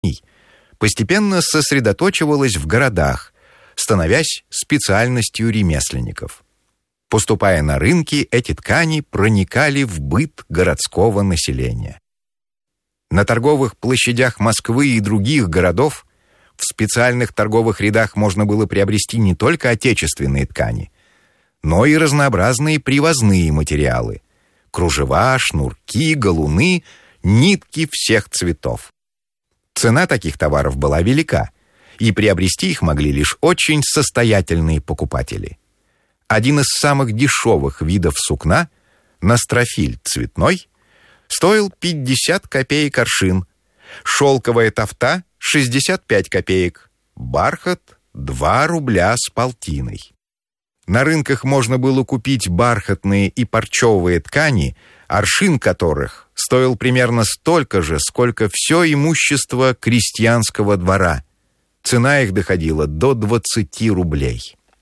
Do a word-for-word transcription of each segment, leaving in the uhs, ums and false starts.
постепенно сосредоточивалась в городах, становясь специальностью ремесленников. Поступая на рынки, эти ткани проникали в быт городского населения. На торговых площадях Москвы и других городов в специальных торговых рядах можно было приобрести не только отечественные ткани, но и разнообразные привозные материалы: кружева, шнурки, галуны, нитки всех цветов. Цена таких товаров была велика, и приобрести их могли лишь очень состоятельные покупатели. Один из самых дешевых видов сукна, настрофиль цветной, стоил пятьдесят копеек аршин, шелковая тафта — шестьдесят пять копеек, бархат — два рубля с полтиной. На рынках можно было купить бархатные и парчевые ткани, аршин которых стоил примерно столько же, сколько все имущество крестьянского двора. Цена их доходила до двадцати рублей.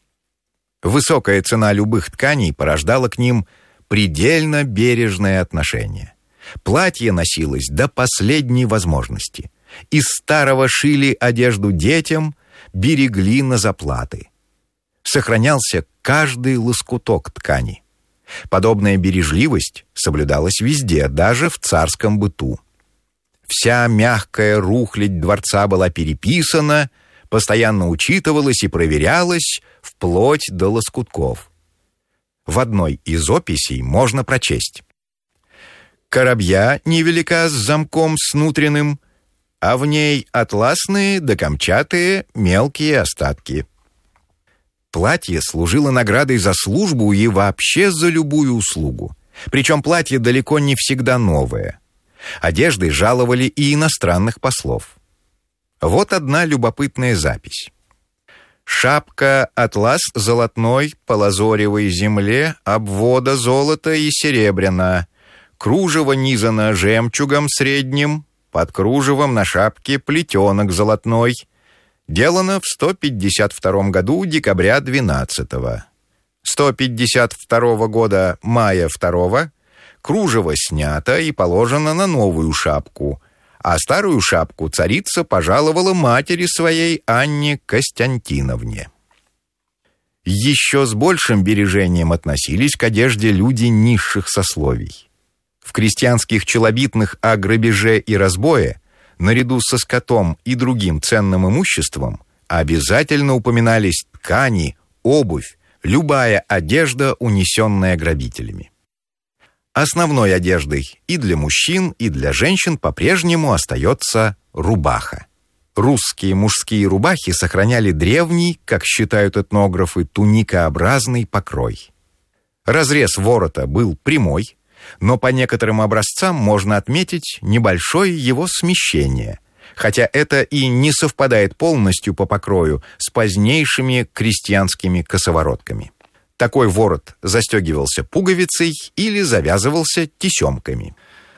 Высокая цена любых тканей порождала к ним предельно бережное отношение. Платье носилось до последней возможности. Из старого шили одежду детям, берегли на заплаты. Сохранялся каждый лоскуток ткани. Подобная бережливость соблюдалась везде, даже в царском быту. Вся мягкая рухлядь дворца была переписана, постоянно учитывалась и проверялась вплоть до лоскутков. В одной из описей можно прочесть: «Коробья невелика с замком снутренным, а в ней атласные да камчатые мелкие остатки». Платье служило наградой за службу и вообще за любую услугу. Причем платье далеко не всегда новое. Одеждой жаловали и иностранных послов. Вот одна любопытная запись. «Шапка атлас золотной по лазоревой земле, обвода золота и серебряна. Кружево низано жемчугом средним, под кружевом на шапке плетенок золотной. Делано в сто пятьдесят втором году декабря двенадцатого. сто пятьдесят второго года мая второго кружево снято и положено на новую шапку, а старую шапку царица пожаловала матери своей Анне Костянтиновне». Еще с большим бережением относились к одежде люди низших сословий. В крестьянских челобитных о грабеже и разбое наряду со скотом и другим ценным имуществом обязательно упоминались ткани, обувь, любая одежда, унесенная грабителями. Основной одеждой и для мужчин, и для женщин по-прежнему остается рубаха. Русские мужские рубахи сохраняли древний, как считают этнографы, туникообразный покрой. Разрез ворота был прямой, но по некоторым образцам можно отметить небольшое его смещение, хотя это и не совпадает полностью по покрою с позднейшими крестьянскими косоворотками. Такой ворот застегивался пуговицей или завязывался тесемками.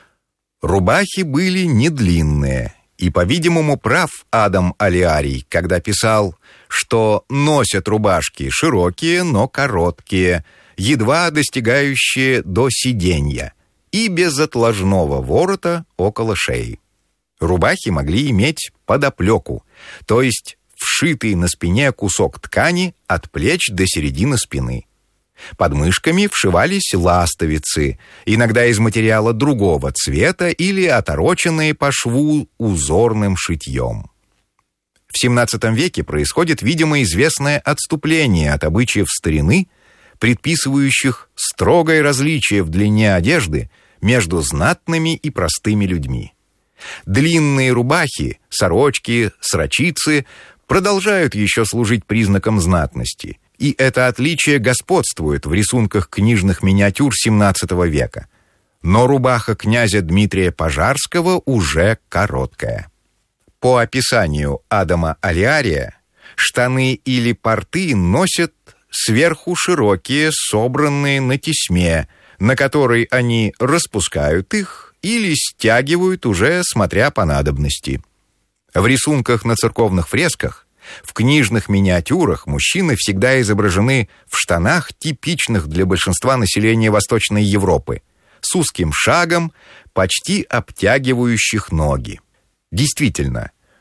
Рубахи были недлинные, и, по-видимому, прав Адам Алиарий, когда писал, что носят рубашки широкие, но короткие, едва достигающие до сиденья, и без отложного ворота около шеи. Рубахи могли иметь подоплеку, то есть вшитый на спине кусок ткани от плеч до середины спины. Под мышками вшивались ластовицы, иногда из материала другого цвета или отороченные по шву узорным шитьем. В семнадцатом веке происходит, видимо, известное отступление от обычаев старины, предписывающих строгое различие в длине одежды между знатными и простыми людьми. Длинные рубахи, сорочки, срочицы продолжают еще служить признаком знатности, и это отличие господствует в рисунках книжных миниатюр семнадцатого века. Но рубаха князя Дмитрия Пожарского уже короткая. По описанию Адама Алиария, штаны или порты носят сверху широкие, собранные на тесьме, на которой они распускают их или стягивают уже смотря по надобности. В рисунках на церковных фресках, в книжных миниатюрах мужчины всегда изображены в штанах, типичных для большинства населения Восточной Европы, с узким шагом, почти обтягивающих ноги. Действительно,